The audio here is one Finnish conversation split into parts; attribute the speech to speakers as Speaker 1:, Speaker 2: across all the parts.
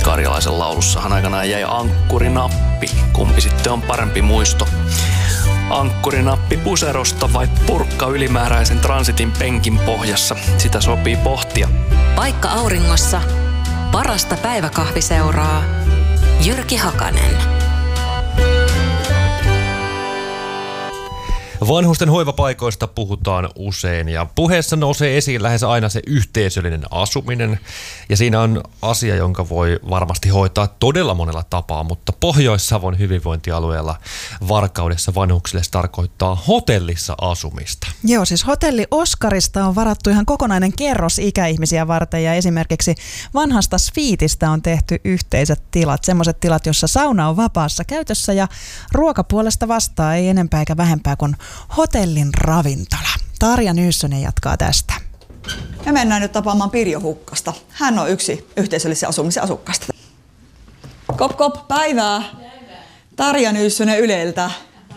Speaker 1: Karjalaisen laulussahan aikanaan jäi ankkurinappi. Kumpi sitten on parempi muisto? Ankkurinappi puserosta vai purkka ylimääräisen transitin penkin pohjassa? Sitä sopii pohtia.
Speaker 2: Paikka auringossa. Parasta päiväkahviseuraa. Jyrki Hakanen.
Speaker 3: Vanhusten hoivapaikoista puhutaan usein ja puheessa nousee esiin lähes aina se yhteisöllinen asuminen. Ja siinä on asia, jonka voi varmasti hoitaa todella monella tapaa, mutta Pohjois-Savon hyvinvointialueella Varkaudessa vanhuksille se tarkoittaa hotellissa asumista.
Speaker 4: Joo, siis hotelli Oskarista on varattu ihan kokonainen kerros ikäihmisiä varten ja esimerkiksi vanhasta sviitistä on tehty yhteiset tilat. Semmoiset tilat, jossa sauna on vapaassa käytössä ja ruokapuolesta vastaa ei enempää eikä vähempää kuin hotellin ravintola. Tarja Nyyssönen jatkaa tästä.
Speaker 5: Me mennään nyt tapaamaan Pirjo Hukkasta. Hän on yksi yhteisöllisen asumisen asukkaista. Kop, päivää. Tarja Nyyssönen Yleltä.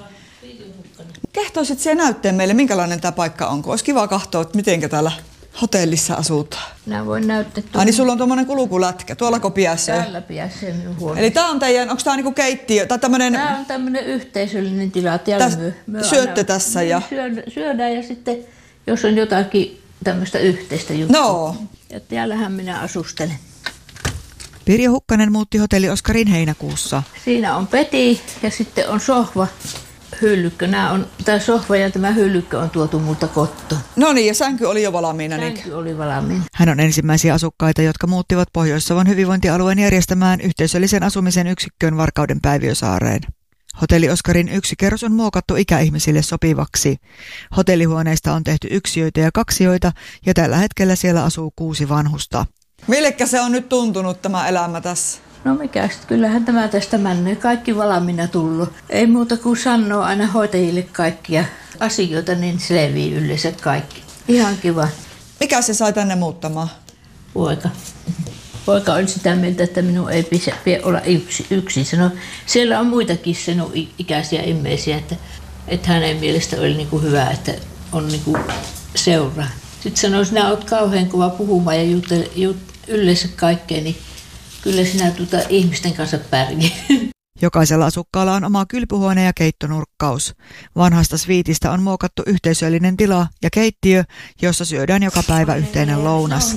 Speaker 5: Kehtoisit siihen näytteen meille, minkälainen tämä paikka on? Olisi kiva katsoa, että miten täällä hotellissa asutaan.
Speaker 6: Minä voin näyttää.
Speaker 5: Niin sulla on tuommoinen kulkulätkä. Tuollako piäsee?
Speaker 6: Täällä piäsee minun huoneessa.
Speaker 5: Eli tämä on teidän, onko tämä niinku keittiö? Tai tämmönen...
Speaker 6: Tämä on tämmöinen yhteisöllinen tila. Täällä
Speaker 5: syötte tässä ja...
Speaker 6: Syödään ja sitten, jos on jotakin tämmöistä yhteistä juttua.
Speaker 5: No.
Speaker 6: Ja täällähän minä asustelen.
Speaker 5: Pirjo Hukkanen muutti hotelli Oskarin heinäkuussa.
Speaker 6: Siinä on peti ja sitten on sohva. Hyllykkö. Tämä sohva ja tämä hyllykkö on tuotu multa kotoa.
Speaker 5: No niin, ja sänky oli jo valmiina.
Speaker 6: Sänky oli valmiina.
Speaker 5: Hän on ensimmäisiä asukkaita, jotka muuttivat Pohjois-Savon hyvinvointialueen järjestämään yhteisöllisen asumisen yksikköön Varkauden Päiviösaareen. Hotelli Oskarin yksi kerros on muokattu ikäihmisille sopivaksi. Hotellihuoneista on tehty yksiöitä ja kaksioita ja tällä hetkellä siellä asuu 6 vanhusta. Millekä se on nyt tuntunut tämä elämä tässä?
Speaker 6: No mikä sitten, kyllähän tämä tästä menee. Kaikki valmiina tullut. Ei muuta kuin sanoo aina hoitajille kaikkia asioita, niin selviää yleensä kaikki. Ihan kiva.
Speaker 5: Mikä se sai tänne muuttamaan?
Speaker 6: Poika. Poika oli sitä mieltä, että minun ei pidä olla yksin. Sano, siellä on muitakin sinun ikäisiä ihmisiä, että hänen mielestä oli niin kuin hyvä, että on niin kuin seuraa. Sitten sanoi, sinä olet kauhean kova puhumaan ja yleensä kaikkea, niin kyllä sinä ihmisten kanssa pärjää.
Speaker 5: Jokaisella asukkaalla on oma kylpyhuone ja keittonurkkaus. Vanhasta sviitistä on muokattu yhteisöllinen tila ja keittiö, jossa syödään joka päivä yhteinen lounas.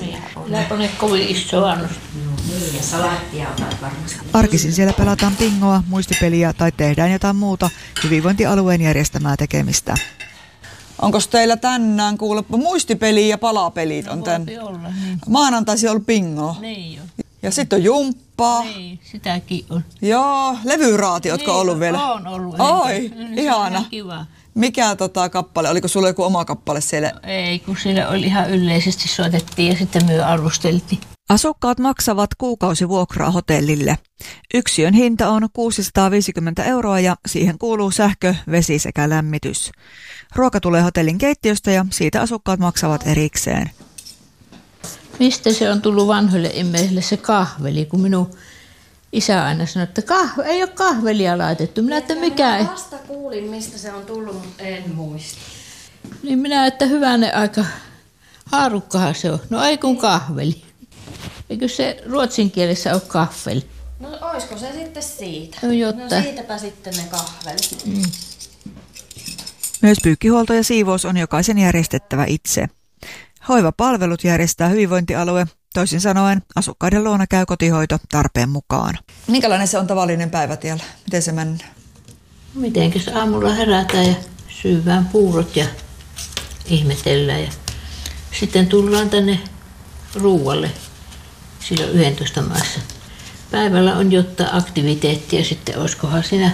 Speaker 5: Arkisin siellä pelataan pingoa, muistipeliä tai tehdään jotain muuta hyvinvointialueen järjestämää tekemistä. Onko teillä tänään kuulepa muistipeliä ja palapelit on tän?
Speaker 6: Olla, niin.
Speaker 5: Maanantaisin on ollut bingoa.
Speaker 6: Niin jo.
Speaker 5: Ja sitten on jumppaa.
Speaker 6: Niin, sitäkin on.
Speaker 5: Joo, levyraati, ootko
Speaker 6: niin,
Speaker 5: ollut vielä?
Speaker 6: On ollut.
Speaker 5: Oi, ihana.
Speaker 6: Kiva.
Speaker 5: Mikä kappale? Oliko sulla joku oma kappale siellä?
Speaker 6: No, ei, kun siellä oli ihan yleisesti soitettiin ja sitten me arvosteltiin.
Speaker 5: Asukkaat maksavat kuukausivuokraa hotellille. Yksiön hinta on 650 € ja siihen kuuluu sähkö, vesi sekä lämmitys. Ruoka tulee hotellin keittiöstä ja siitä asukkaat maksavat erikseen.
Speaker 6: Mistä se on tullut vanhoille ihmisille se kahveli, kun minun isä aina sanoi, että ei ole kahvelia laitettu. Minä, että mikä ei.
Speaker 7: Vasta kuulin, mistä se on tullut, mutta en muista.
Speaker 6: Niin minä, että hyvänen aika, haarukkahan se on. No ei kun kahveli. Eikö se ruotsin kielessä ole kahveli?
Speaker 7: No olisiko se sitten siitä?
Speaker 6: No jotta.
Speaker 7: No siitäpä sitten ne kahvelit.
Speaker 6: Mm.
Speaker 5: Myös pyykkihuolto ja siivous on jokaisen järjestettävä itse. Hoivapalvelut järjestää hyvinvointialue. Toisin sanoen asukkaiden luona käy kotihoito tarpeen mukaan. Minkälainen se on tavallinen päivä tiellä? Miten se mennään?
Speaker 6: Mitenkäs aamulla herätään ja syövään puurot ja ihmetellään. Ja sitten tullaan tänne ruualle silloin 11 maassa. Päivällä on jotain aktiviteettia, sitten olisikohan siinä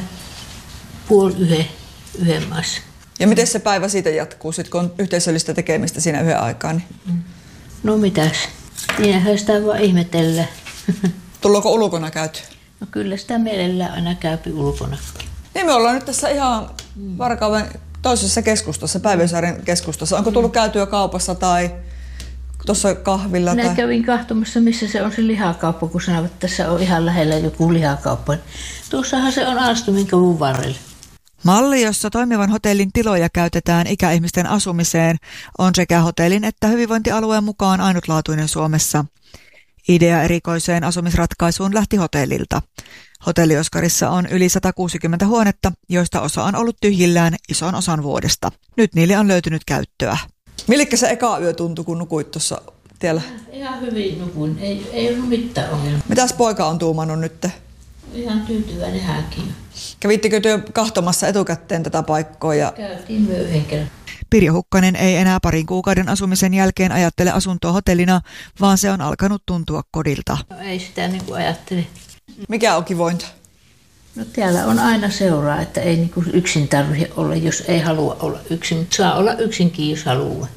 Speaker 6: 10:30 maassa.
Speaker 5: Ja miten se päivä siitä jatkuu, sit kun on yhteisöllistä tekemistä siinä yhden aikaan? Niin?
Speaker 6: No mitäs, siinähän sitä vaan ihmetellään.
Speaker 5: Tullaanko ulkona käyty?
Speaker 6: No kyllä sitä mielellään aina käypi ulkona.
Speaker 5: Niin me ollaan nyt tässä ihan Varkauden toisessa keskustassa, Päiviösaaren keskustassa. Onko tullut käytyä kaupassa tai tuossa kahvilla?
Speaker 6: Minä kävin katsomassa, missä se on se lihakauppa, kun sanovat, että tässä on ihan lähellä joku lihakauppa. Tuossahan se on Alstumin kavun varrella.
Speaker 5: Malli, jossa toimivan hotellin tiloja käytetään ikäihmisten asumiseen, on sekä hotellin että hyvinvointialueen mukaan ainutlaatuinen Suomessa. Idea erikoiseen asumisratkaisuun lähti hotellilta. Hotelli Oskarissa on yli 160 huonetta, joista osa on ollut tyhjillään ison osan vuodesta. Nyt niille on löytynyt käyttöä.
Speaker 8: Millikkä se eka yö tuntui, kun nukuit tuossa tiellä?
Speaker 6: Ihan hyvin nukuin, ei ollut mitään ongelmaa.
Speaker 8: Mitäs poika on tuumannut nyt?
Speaker 6: Ihan tyytyväinen hänkin.
Speaker 8: Kävittekö työ kahtomassa etukäteen tätä paikkoa?
Speaker 6: Käytiin me yhden kerran.
Speaker 5: Pirjo Hukkanen ei enää parin kuukauden asumisen jälkeen ajattele asuntoa hotellina, vaan se on alkanut tuntua kodilta.
Speaker 6: No, ei sitä niin kuin ajattele.
Speaker 8: Mikä on kivointa?
Speaker 6: No täällä on aina seuraa, että ei niin kuin yksin tarvitse olla, jos ei halua olla yksin. Mutta saa olla yksinkin, jos haluaa.